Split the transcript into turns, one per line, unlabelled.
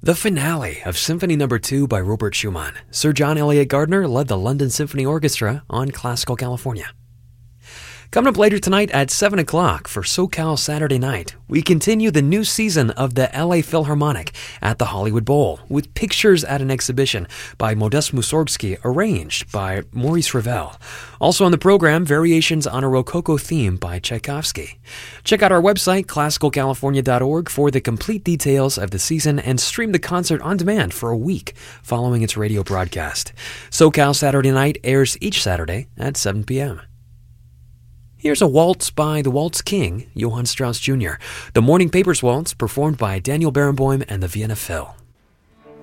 The finale of Symphony No. 2 by Robert Schumann. Sir John Eliot Gardiner led the London Symphony Orchestra on Classical California. Coming up later tonight at 7 o'clock for SoCal Saturday Night, we continue the new season of the LA Philharmonic at the Hollywood Bowl with pictures at an exhibition by Modest Mussorgsky arranged by Maurice Ravel. Also on the program, variations on a Rococo theme by Tchaikovsky. Check out our website, classicalcalifornia.org, for the complete details of the season and stream the concert on demand for a week following its radio broadcast. SoCal Saturday Night airs each Saturday at 7 p.m. Here's a waltz by the Waltz King, Johann Strauss Jr., the Morning Papers Waltz performed by Daniel Barenboim and the Vienna Phil.